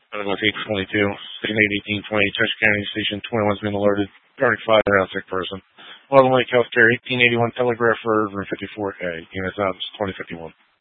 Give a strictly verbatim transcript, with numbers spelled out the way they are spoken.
I was eight twenty-two, station eight eighteen twenty, Chester County, station twenty-one's been alerted. Guarding five, around sick person. Autumn Lake Healthcare, eighteen eighty-one Telegraph Road, room fifty-four A. Units out, twenty fifty-one.